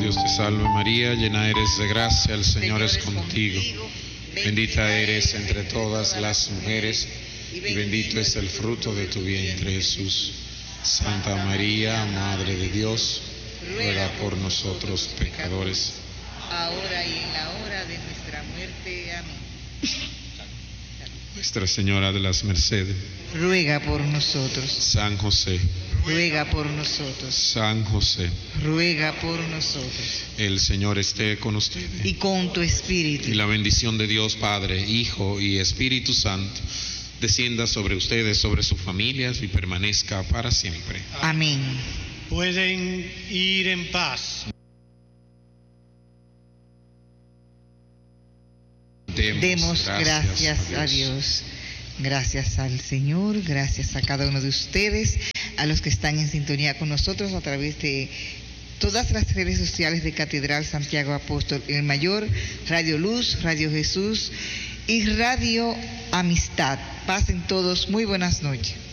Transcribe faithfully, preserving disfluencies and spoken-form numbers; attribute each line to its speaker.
Speaker 1: Dios te salve María, llena eres de gracia, el Señor es contigo. Bendita eres entre todas las mujeres, y bendito es el fruto de tu vientre, Jesús. Santa María, Madre de Dios, ruega por nosotros pecadores,
Speaker 2: ahora y en la hora de nuestra muerte. Amén.
Speaker 1: Nuestra Señora de las Mercedes,
Speaker 2: ruega por nosotros.
Speaker 1: San José,
Speaker 2: ruega por nosotros.
Speaker 1: San José,
Speaker 2: ruega por nosotros.
Speaker 1: El Señor esté con ustedes.
Speaker 2: Y con tu espíritu.
Speaker 1: Y la bendición de Dios Padre, Hijo y Espíritu Santo descienda sobre ustedes, sobre sus familias y permanezca para siempre.
Speaker 2: Amén.
Speaker 3: Pueden ir en paz.
Speaker 2: Demos, Demos gracias, gracias a, Dios. a Dios. Gracias al Señor, gracias a cada uno de ustedes, a los que están en sintonía con nosotros a través de todas las redes sociales de Catedral Santiago Apóstol el Mayor, Radio Luz, Radio Jesús y Radio Amistad. Pasen todos muy buenas noches.